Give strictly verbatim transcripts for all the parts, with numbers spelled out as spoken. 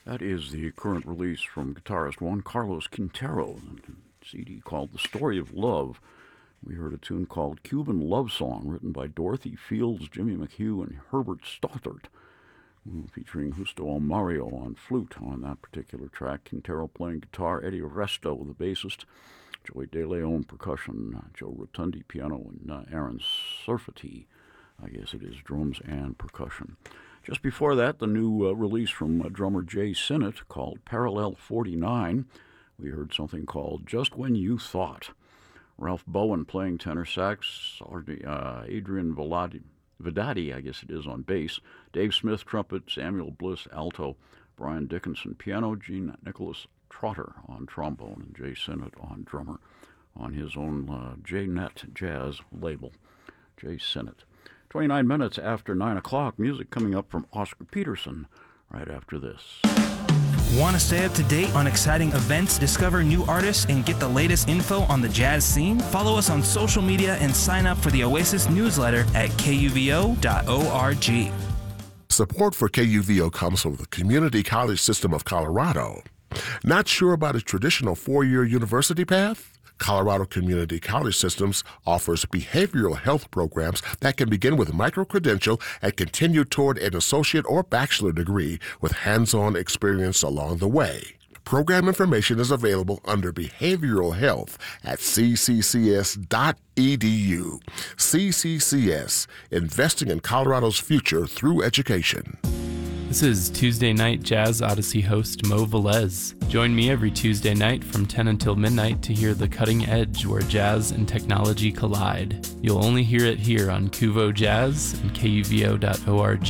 That is the current release from guitarist Juan Carlos Quintero, a C D called The Story of Love. We heard a tune called Cuban Love Song, written by Dorothy Fields, Jimmy McHugh, and Herbert Stothart, featuring Justo Almario on flute on that particular track, Quintero playing guitar, Eddie Resto, the bassist, Joey De Leon percussion, uh, Joe Rotundi piano, and uh, Aaron Surfati, I guess it is, drums and percussion. Just before that, the new uh, release from uh, drummer Jay Sinnott called Parallel forty-nine. We heard something called Just When You Thought. Ralph Bowen playing tenor sax, uh, Adrian Velati, Vedati, I guess it is, on bass, Dave Smith trumpet, Samuel Bliss alto, Brian Dickinson piano, Gene Nicholas Trotter on trombone, and Jay Sinnott on drummer on his own uh, J-Net Jazz label. Jay Sinnott. twenty-nine minutes after nine o'clock, music coming up from Oscar Peterson right after this. Want to stay up to date on exciting events, discover new artists, and get the latest info on the jazz scene? Follow us on social media and sign up for the Oasis newsletter at K U V O dot org. Support for K U V O comes from the Community College System of Colorado. Not sure about a traditional four-year university path? Colorado Community College Systems offers behavioral health programs that can begin with micro-credential and continue toward an associate or bachelor degree with hands-on experience along the way. Program information is available under Behavioral Health at c c c s dot e d u. C C C S, investing in Colorado's future through education. This is Tuesday Night Jazz Odyssey host Mo Velez. Join me every Tuesday night from ten until midnight to hear the cutting edge where jazz and technology collide. You'll only hear it here on Kuvo Jazz and K U V O dot org.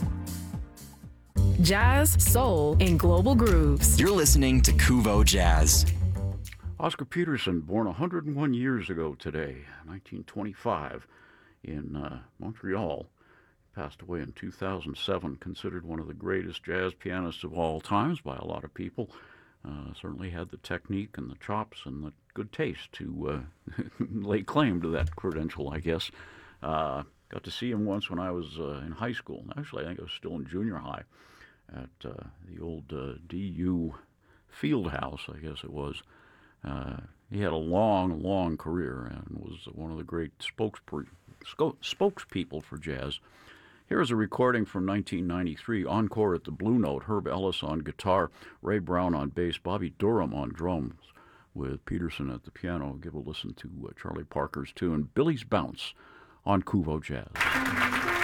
Jazz, soul, and global grooves. You're listening to Kuvo Jazz. Oscar Peterson, born one hundred one years ago today, nineteen twenty-five, in uh, Montreal. Passed away in two thousand seven, considered one of the greatest jazz pianists of all times by a lot of people. Uh, certainly had the technique and the chops and the good taste to uh, lay claim to that credential, I guess. Uh, got to see him once when I was uh, in high school. Actually, I think I was still in junior high at uh, the old uh, D U field house, I guess it was. Uh, he had a long, long career and was one of the great spokespre- spokespeople for jazz. Here's a recording from nineteen ninety-three, encore at the Blue Note, Herb Ellis on guitar, Ray Brown on bass, Bobby Durham on drums, with Peterson at the piano. Give a listen to uh, Charlie Parker's tune, Billy's Bounce, on Kuvo Jazz.